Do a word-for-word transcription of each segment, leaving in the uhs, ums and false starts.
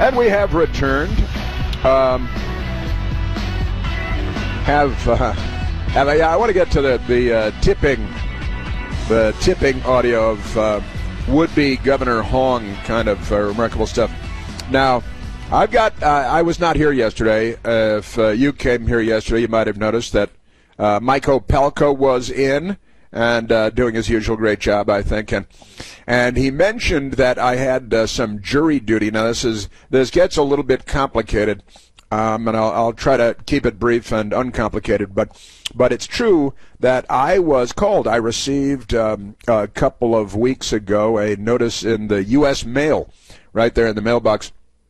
And we have returned. Um, have, uh, have I, I want to get to the, the uh, tipping, the tipping audio of uh, would-be Governor Hong, kind of uh, remarkable stuff. Now, I've got, uh, I was not here yesterday. Uh, if uh, you came here yesterday, you might have noticed that uh, Mike Opelka was in and uh, doing his usual great job, I think. And and he mentioned that I had uh, some jury duty. Now, this is this gets a little bit complicated, um, and I'll, I'll try to keep it brief and uncomplicated. But but it's true that I was called. I received um, a couple of weeks ago a notice in the U S mail, right there in the mailbox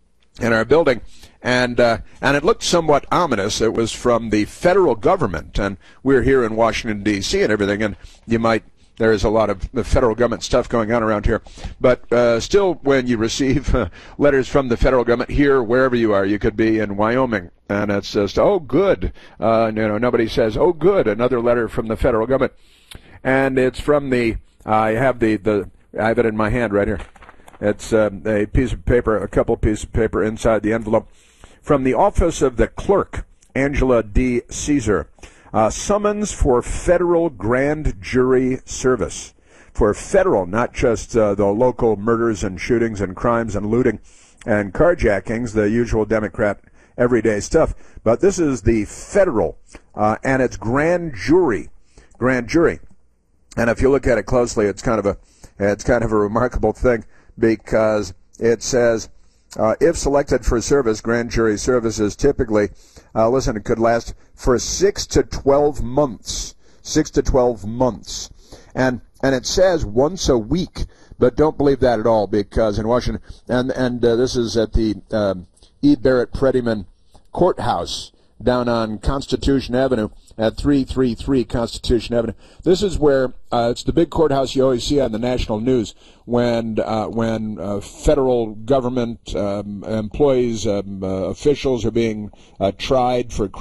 in our building. And uh, and it looked somewhat ominous. It was from the federal government, and we're here in Washington, D C and everything, and you might, there is a lot of the federal government stuff going on around here. But uh, still, when you receive uh, letters from the federal government here, wherever you are, you could be in Wyoming, and it's just, oh, good. Uh, you know, nobody says, oh, good, another letter from the federal government. And it's from the, I have the, the I have it in my hand right here. It's um, a piece of paper, a couple pieces of paper inside the envelope. From the Office of the Clerk, Angela D. Caesar, uh, summons for federal grand jury service. For federal, not just uh, the local murders and shootings and crimes and looting and carjackings, the usual Democrat everyday stuff, but this is the federal, uh, and it's grand jury, grand jury. And if you look at it closely, it's kind of a, it's kind of a remarkable thing, because it says, Uh, if selected for service, grand jury services typically, uh, listen, it could last for six to twelve months. Six to twelve months. And and it says once a week, but don't believe that at all, because in Washington, and, and uh, this is at the um, E. Barrett Prettyman Courthouse down on Constitution Avenue at three thirty-three Constitution Avenue. This is where uh, it's the big courthouse you always see on the national news when uh, when uh, federal government um, employees, um, uh, officials are being uh, tried for